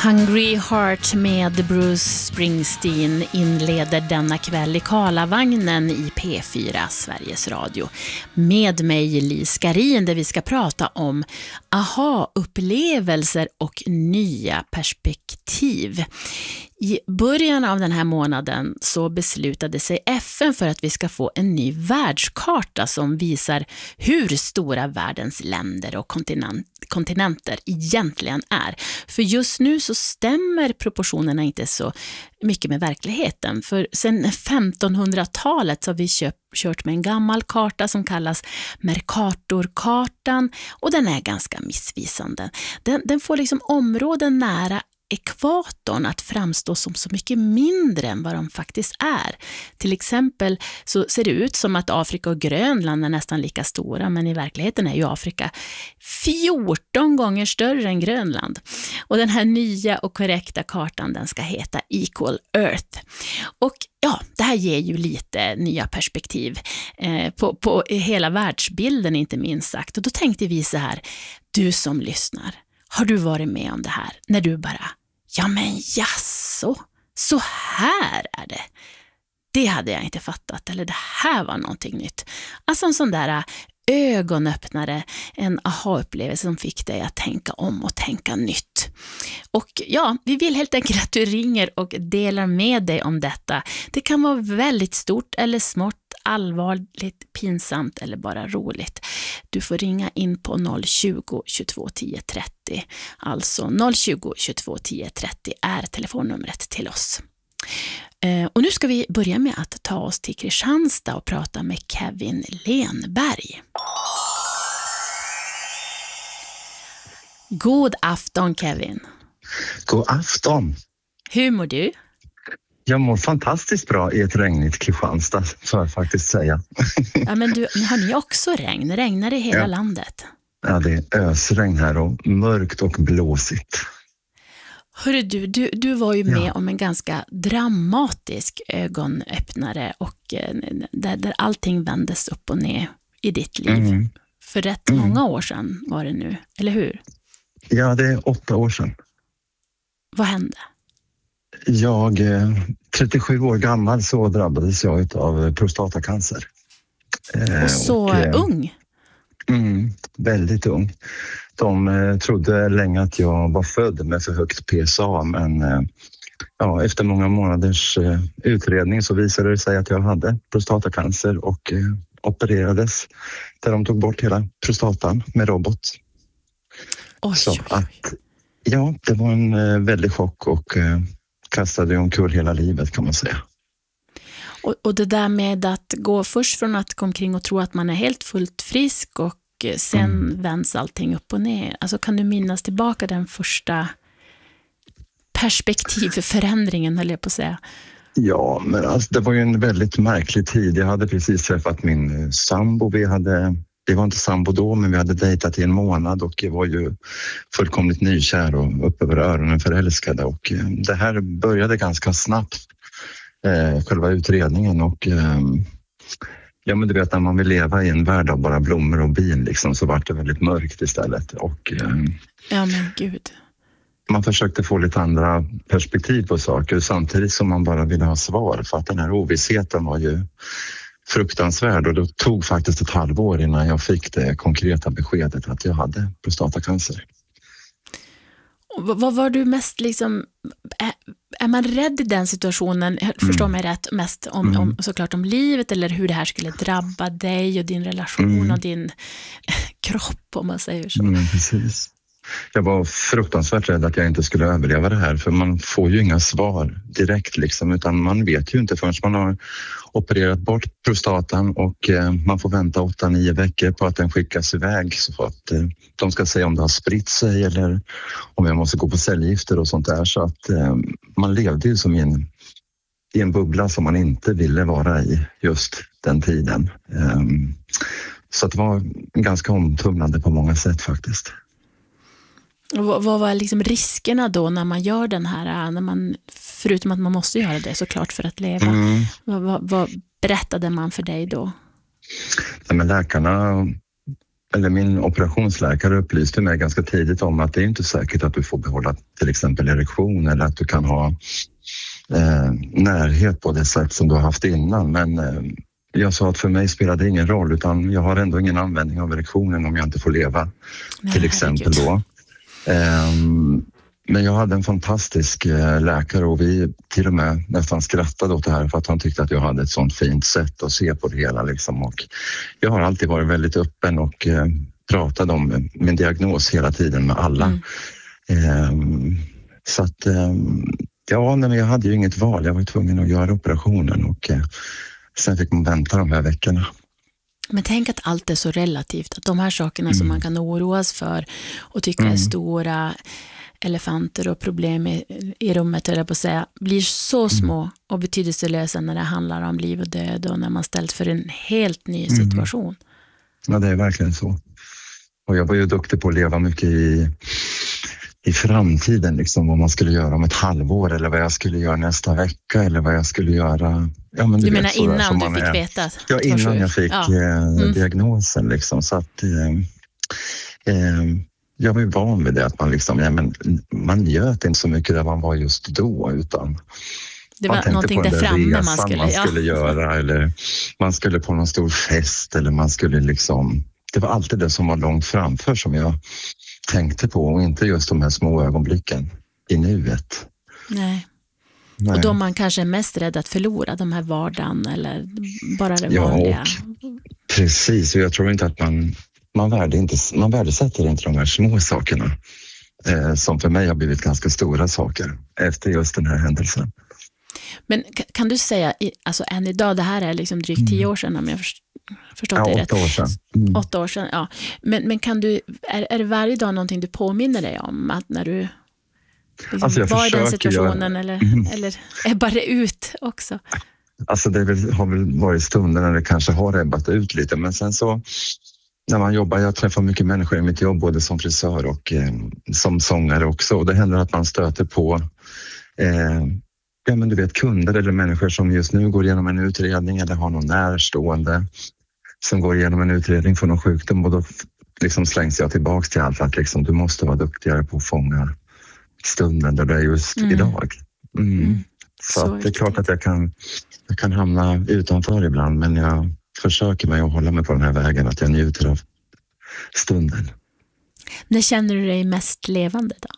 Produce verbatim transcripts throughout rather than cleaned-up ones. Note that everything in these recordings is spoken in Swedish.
Hungry Heart med Bruce Springsteen inleder denna kväll i Karlavagnen i P fyra Sveriges Radio. Med mig Lis Garin, där vi ska prata om aha-upplevelser och nya perspektiv. I början av den här månaden så beslutade sig F N för att vi ska få en ny världskarta som visar hur stora världens länder och kontinent, kontinenter egentligen är. För just nu så stämmer proportionerna inte så mycket med verkligheten. För sedan femtonhundratalet så har vi köpt, kört med en gammal karta som kallas Mercatorkartan, och den är ganska missvisande. Den, den får liksom områden nära ekvatorn att framstå som så mycket mindre än vad de faktiskt är. Till exempel så ser det ut som att Afrika och Grönland är nästan lika stora, men i verkligheten är ju Afrika fjorton gånger större än Grönland. Och den här nya och korrekta kartan, den ska heta Equal Earth. Och ja, det här ger ju lite nya perspektiv eh, på, på hela världsbilden, inte minst sagt. Och då tänkte vi så här: du som lyssnar, har du varit med om det här när du bara, ja men jasså, så här är det. Det hade jag inte fattat, eller det här var någonting nytt. Alltså en sån där ögonöppnare, en aha-upplevelse som fick dig att tänka om och tänka nytt. Och ja, vi vill helt enkelt att du ringer och delar med dig om detta. Det kan vara väldigt stort eller smått, allvarligt, pinsamt eller bara roligt. Du får ringa in på noll tjugo, tjugotvå, tio, trettio. Alltså noll tjugo, tjugotvå, tio, trettio är telefonnumret till oss. Eh, och nu ska vi börja med att ta oss till Kristianstad och prata med Kevin Lenberg. God afton, Kevin. God afton. Hur mår du? Jag mår fantastiskt bra i ett regnigt Kristianstad, får jag faktiskt säga. Ja, men du, har ni också regn? Regnar det i hela ja. landet? Ja, det är ösregn här och mörkt och blåsigt. Hörru du, du, du var ju med ja. om en ganska dramatisk ögonöppnare och eh, där, där allting vändes upp och ner i ditt liv. Mm. För rätt mm. många år sedan var det nu, eller hur? Ja, det är åtta år sedan. Vad hände? Jag, trettiosju år gammal, så drabbades jag av prostatacancer. Och så och, ung? Mm, väldigt ung. De eh, trodde länge att jag var född med för högt P S A, men eh, ja, efter många månaders eh, utredning så visade det sig att jag hade prostatacancer och eh, opererades där de tog bort hela prostatan med robot. Oj, så oj, oj. att, ja, det var en eh, väldig chock och eh, kastade omkull hela livet, kan man säga. Och, och det där med att gå först från att komma omkring och tro att man är helt fullt frisk och sen mm. vänds allting upp och ner. Alltså, kan du minnas tillbaka den första perspektivförändringen, höll jag på att säga? Ja, men alltså, det var ju en väldigt märklig tid. Jag hade precis träffat min sambo. Vi hade, det var inte sambo då, men vi hade dejtat i en månad och jag var ju fullkomligt nykär och upp över öronen förälskade. Och eh, det här började ganska snabbt, eh, själva utredningen. Och eh, ja, men du vet, när man vill leva i en värld av bara blommor och bin liksom, så var det väldigt mörkt istället. Och eh, ja, men gud. Man försökte få lite andra perspektiv på saker samtidigt som man bara ville ha svar, för att den här ovissheten var ju fruktansvärd, och det tog faktiskt ett halvår innan jag fick det konkreta beskedet att jag hade prostatacancer. Och vad var du mest liksom, är, är man rädd i den situationen, förstår mm. mig rätt, mest om, mm. om såklart om livet eller hur det här skulle drabba dig och din relation mm. och din kropp, om man säger så? Mm, precis. Jag var fruktansvärt rädd att jag inte skulle överleva det här, för man får ju inga svar direkt liksom, utan man vet ju inte förrän man har opererat bort prostatan och eh, man får vänta åtta nio veckor på att den skickas iväg, så att eh, de ska säga om det har spritt sig eller om jag måste gå på cellgifter och sånt där. Så att eh, man levde ju som i en, i en bubbla som man inte ville vara i just den tiden. Eh, så att det var ganska omtumlande på många sätt faktiskt. Vad, vad var liksom riskerna då när man gör den här, när man, förutom att man måste göra det såklart för att leva, mm. vad, vad, vad berättade man för dig då? Nej, men läkarna eller min operationsläkare upplyste mig ganska tidigt om att det är inte säkert att du får behålla till exempel erektion eller att du kan ha eh, närhet på det sätt som du har haft innan. Men eh, jag sa att för mig spelar det ingen roll, utan jag har ändå ingen användning av erektionen om jag inte får leva. Nej, till exempel då. Eh, men jag hade en fantastisk eh, läkare och vi till och med nästan skrattade åt det här för att han tyckte att jag hade ett sånt fint sätt att se på det hela. Liksom. Och jag har alltid varit väldigt öppen och eh, pratat om min diagnos hela tiden med alla. Mm. Eh, så att eh, ja, men jag hade ju inget val. Jag var tvungen att göra operationen och eh, sen fick man vänta de här veckorna. Men tänk att allt är så relativt. Att de här sakerna mm. som man kan oroas för och tycka mm. är stora elefanter och problem i, i rummet, eller på att säga, blir så små mm. och betydelselösa när det handlar om liv och död och när man ställs för en helt ny situation. Mm. Ja, det är verkligen så. Och jag var ju duktig på att leva mycket i, i framtiden, liksom vad man skulle göra om ett halvår eller vad jag skulle göra nästa vecka eller vad jag skulle göra. Ja, men du, du vet, menar innan du fick är. veta? Att ja, innan jag fick ja. mm. diagnosen liksom, så att eh, eh, jag var ju van vid det att man liksom, ja, men man njöt inte så mycket där man var just då, utan det var man tänkte någonting på där framme man skulle, man skulle ja. göra, eller man skulle på någon stor fest, eller man skulle liksom, det var alltid det som var långt framför som jag tänkte på, och inte just de här små ögonblicken i nuet. Nej. Nej. Och då man kanske är mest rädd att förlora de här vardagen eller bara det ja, vanliga. Och, precis, och jag tror inte att man Man, värde inte, man värdesätter inte de här små sakerna eh, som för mig har blivit ganska stora saker efter just den här händelsen. Men kan du säga, alltså än idag, det här är liksom drygt tio år sedan om jag förstått ja, det rätt. Åtta år sedan. Mm. Åtta år sedan, ja. Men, men kan du, är, är det varje dag någonting du påminner dig om att när du liksom alltså var i den situationen jag... eller, mm. eller ebbar det ut också? Alltså det väl, har väl varit stunder när det kanske har ebbat ut lite, men sen så när man jobbar, jag träffar mycket människor i mitt jobb, både som frisör och eh, som sångare också. Och det händer att man stöter på eh, ja, men du vet, kunder eller människor som just nu går igenom en utredning eller har någon närstående som går igenom en utredning för någon sjukdom, och då liksom slängs jag tillbaka till allt att liksom, du måste vara duktigare på att fånga stunden där det är just mm. idag. Mm. Mm. Så, Så att det är klart att jag kan, jag kan hamna utanför ibland, men jag försöker mig att hålla mig på den här vägen, att jag njuter av stunden. När känner du dig mest levande då?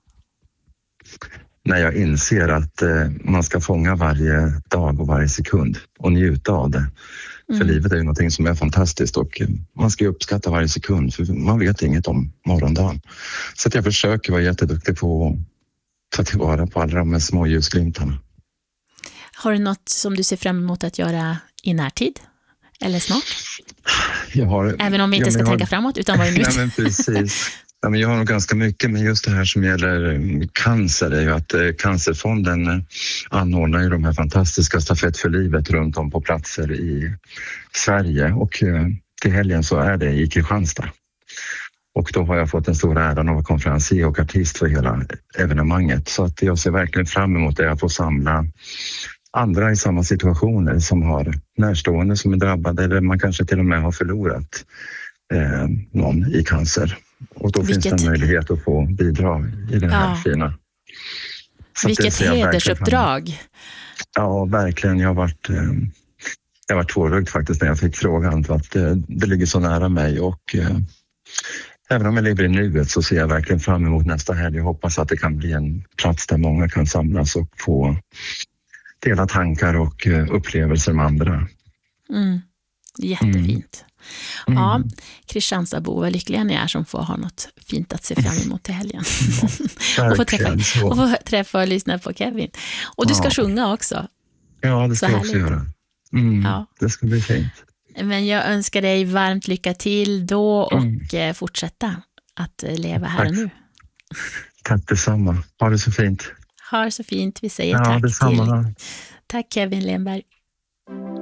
När jag inser att eh, man ska fånga varje dag och varje sekund och njuta av det. Mm. För livet är ju någonting som är fantastiskt, och eh, man ska uppskatta varje sekund, för man vet inget om morgondagen. Så att jag försöker vara jätteduktig på att ta tillvara på alla de här små ljusglimtarna. Har du något som du ser fram emot att göra i närtid? Eller snart? Jag har, Även om vi inte ja, ska jag tänka har, framåt utan vad är nytt. Nej, men precis. Ja, men jag har nog ganska mycket, men just det här som gäller cancer är ju att eh, Cancerfonden eh, anordnar ju de här fantastiska stafett för livet runt om på platser i Sverige, och eh, till helgen så är det i Kristianstad. Och då har jag fått en stor ära av att vara konferencier och artist för hela evenemanget. Så att jag ser verkligen fram emot det, att få samla andra i samma situationer som har närstående som är drabbade, eller man kanske till och med har förlorat eh, någon i cancer. Och då Vilket... finns det en möjlighet att få bidra i den här ja. fina. Så Vilket hedersuppdrag. Ja, verkligen. Jag har varit, eh, jag var tårögd faktiskt när jag fick frågan, för att eh, det ligger så nära mig, och eh, även om jag lever i nuet så ser jag verkligen fram emot nästa helg. Jag hoppas att det kan bli en plats där många kan samlas och få dela tankar och upplevelser med andra. Mm. Jättefint. Mm. Ja, Kristianstadbo, vad lyckliga ni är som får ha något fint att se fram emot till helgen. Ja, och, få träffa, och få träffa och lyssna på Kevin. Och du ska ja. sjunga också. Ja, det ska jag också göra. Mm. Ja. Det ska bli fint. Men jag önskar dig varmt lycka till då och mm. fortsätta att leva här tack. och nu. Tack detsamma. Ha det så fint. Ha det så fint. Vi säger ja, tack detsamma. till tack Kevin Lenberg.